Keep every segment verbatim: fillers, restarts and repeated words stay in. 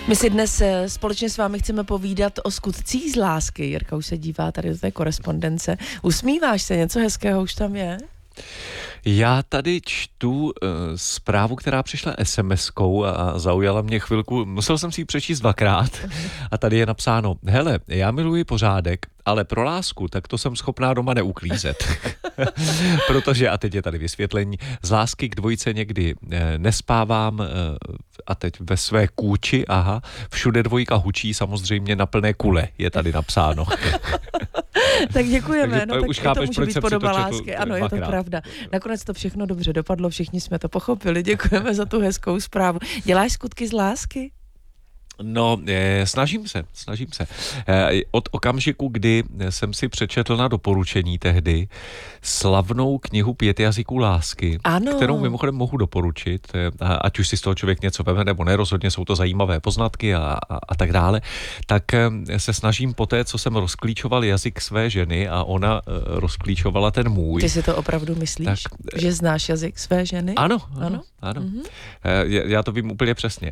My si dnes společně s vámi chceme povídat o skutcích z lásky. Jirka už se dívá tady do té korespondence. Usmíváš se, něco hezkého už tam je? Já tady čtu uh, zprávu, která přišla es em eskou a zaujala mě chvilku. Musel jsem si ji přečíst dvakrát a tady je napsáno: hele, já miluji pořádek, ale pro lásku, tak to jsem schopná doma neuklízet. Protože, a teď je tady vysvětlení, z lásky k dvojice někdy eh, nespávám eh, a teď ve své kůči, aha, všude dvojka hučí, samozřejmě na plné kule, je tady napsáno. Tak děkujeme, Takže, no tak už to chápeš, může proč být jsem podoba si to četl lásky. Ano, dvakrát. Je to pravda. Nakonec to všechno dobře dopadlo, všichni jsme to pochopili. Děkujeme za tu hezkou zprávu. Děláš skutky z lásky? No, eh, snažím se, snažím se. Eh, od okamžiku, kdy jsem si přečetl na doporučení tehdy slavnou knihu Pět jazyků lásky, ano. Kterou mimochodem mohu doporučit, eh, ať už si z toho člověk něco veme nebo ne, rozhodně jsou to zajímavé poznatky a, a, a tak dále, tak eh, se snažím po té, co jsem rozklíčoval jazyk své ženy a ona eh, rozklíčovala ten můj. Ty si to opravdu myslíš, tak, že znáš jazyk své ženy? Ano, ano, ano. ano. Mm-hmm. Eh, já to vím úplně přesně.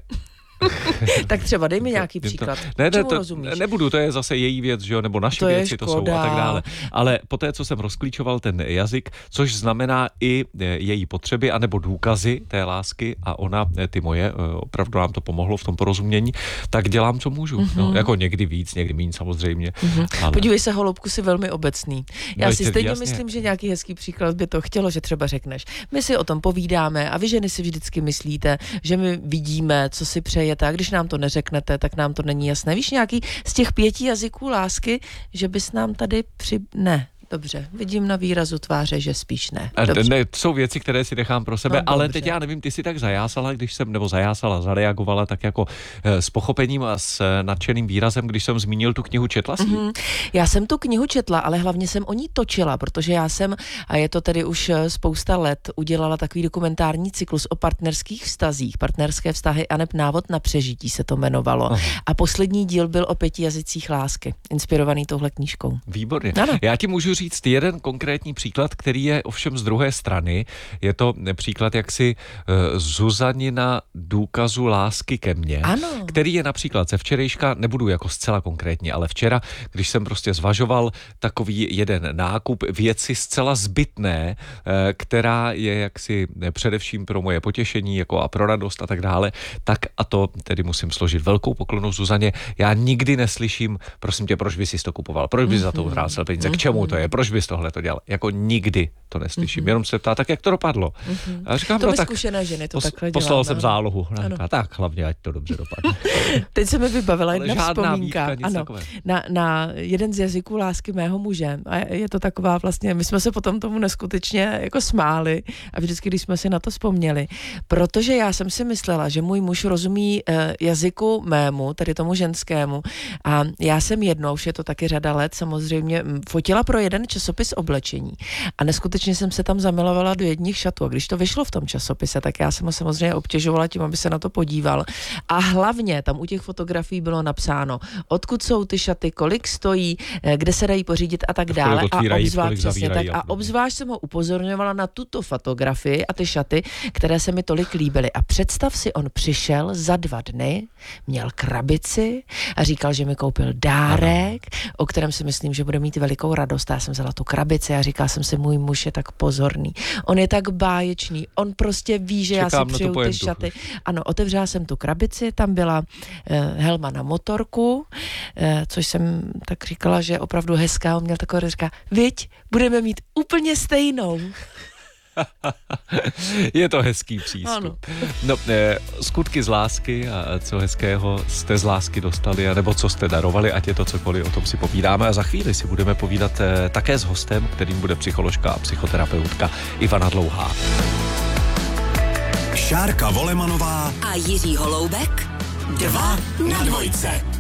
Tak třeba dej mi nějaký příklad. Ne, ne, to nebudu, to je zase její věc, že jo, nebo naše to věci to jsou a tak dále. Ale poté, co jsem rozklíčoval ten jazyk, což znamená i její potřeby, anebo důkazy té lásky a ona, ty moje, opravdu nám to pomohlo v tom porozumění, tak dělám, co můžu. Mm-hmm. No, jako někdy víc, někdy míň samozřejmě. Mm-hmm. Ale... Podívej se, Holoubku, si velmi obecný. Já no, si stejně jasně. myslím, že nějaký hezký příklad by to chtělo, že třeba řekneš, my si o tom povídáme a vy ženy si vždycky myslíte, že my vidíme, co si přejete, a když nám to neřeknete, tak nám to není jasné. Víš, nějaký z těch pěti jazyků lásky, že bys nám tady při... Ne. Dobře, vidím na výrazu tváře, že spíš ne. Ne, jsou věci, které si nechám pro sebe, no, ale teď já nevím, ty si tak zajásala, když jsem, nebo zajásala, zareagovala tak jako e, s pochopením a s e, nadšeným výrazem, když jsem zmínil tu knihu, četla jsi? Mm-hmm. Já jsem tu knihu četla, ale hlavně jsem o ní točila, protože já jsem, a je to tedy už spousta let, udělala takový dokumentární cyklus o partnerských vztazích, partnerské vztahy a neb návod na přežití se to jmenovalo. Aha. A poslední díl byl o pěti jazycích lásky, inspirovaný touhle knížkou. Výborně. Ano. Já ti můžu říct jeden konkrétní příklad, který je ovšem z druhé strany. Je to příklad jaksi uh, Zuzanina důkazu lásky ke mně, ano. Který je například ze včerejška, nebudu jako zcela konkrétně, ale včera, když jsem prostě zvažoval takový jeden nákup věci zcela zbytné, uh, která je jaksi především pro moje potěšení jako a pro radost a tak dále, tak a to tedy musím složit velkou poklonu Zuzaně. Já nikdy neslyším, prosím tě, proč bys si to kupoval, proč bys mm-hmm. za to utrácel peníze, k čemu to je, proč bys tohle to dělal? Jako nikdy to neslyším, mm-hmm. jenom se ptá, tak jak to dopadlo. Mm-hmm. A říkám, to no, my tak zkušené ženy to pos, takhle poslal děláme. jsem zálohu. A tak hlavně, ať to dobře dopadne. Teď se mi vybavila ale jedna vzpomínka výtka, ano, na, na jeden z jazyků lásky mého muže. A je to taková vlastně, my jsme se potom tomu neskutečně jako smáli a vždycky, když jsme si na to vzpomněli. Protože já jsem si myslela, že můj muž rozumí eh, jazyku mému, tedy tomu ženskému. A já jsem jednou, už je to taky řada let, samozřejmě fotila pro jeden časopis oblečení. A neskutečně jsem se tam zamilovala do jedních šatů. A když to vyšlo v tom časopise, tak já jsem ho samozřejmě obtěžovala tím, aby se na to podíval. A hlavně tam u těch fotografií bylo napsáno, odkud jsou ty šaty, kolik stojí, kde se dají pořídit a tak dále. A obzvlášť, přesně, tak, a obzvlášť jsem ho upozorňovala na tuto fotografii a ty šaty, které se mi tolik líbily. A představ si, on přišel za dva dny, měl krabici a říkal, že mi koupil dárek, o kterém si myslím, že bude mít velikou radost. Já jsem vzala tu krabici a říkala jsem si, můj muž je tak pozorný. On je tak báječný. On prostě ví, že čekám já si přeju ty šaty. Ano, otevřela jsem tu krabici, tam byla eh, helma na motorku, eh, což jsem tak říkala, že je opravdu hezká. On měl takové, říká, viď, budeme mít úplně stejnou. Je to hezký přístup. Ano. No, eh, skutky z lásky a co hezkého jste z lásky dostali, nebo co jste darovali, ať je to cokoliv, o tom si povídáme a za chvíli si budeme povídat eh, také s hostem, kterým bude psycholožka a psychoterapeutka Ivana Dlouhá. Šárka Volemanová a Jiří Holoubek. Dva na dvojce.